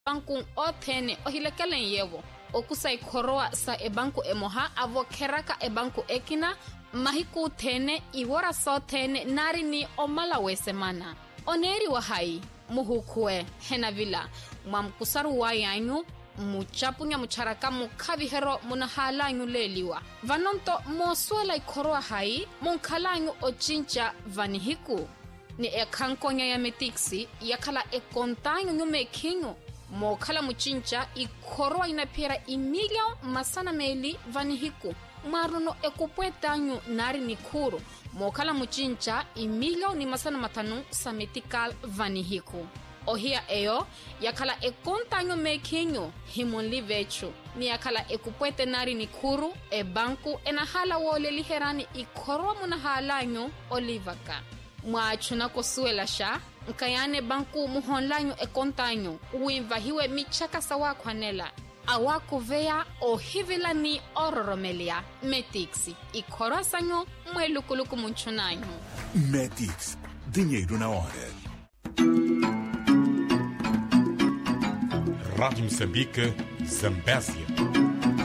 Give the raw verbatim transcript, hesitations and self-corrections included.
banku o thene o hilekelen yewo o kusai koroa sa e banku e moha avo keraka e banku ekina mahiku thene iwora so thene nari ni o malawe semana oneri wa hai muhukue henavila mwamkusaru wa yanyu muchapunya mucharaka mukhavihero munahalanyu leliwa vanonto mosuela ikoroa hai munkhalanyu ochincha vanihiku ni ekhankonya ya metiksi yakhala ekontanyu nyumekhinyu mokhala muchincha ikoroa inaphera imilya masana meli vanihiku maruno ekupwetanyu nari nikhuru mokhala muchincha imilya ni masana matanu sametical vanihiku ohia eyo yakhala ekontanyo mekhinyo himonli vechu ni yakhala ekupwete nari nikhuru e banku enahala wole liherani ikhoro munahalanyo olivaka mwachuna kosuela sha nkayane banku muhonlanyo ekontanyo uivahiwe michaka sawa khwanela awako veya ohivila ni ororomelia Metix ikhoro sanyo mwelukuluku munchunanyo. Metix, dinheiro na hora. Rádio Moçambique, Zambésia.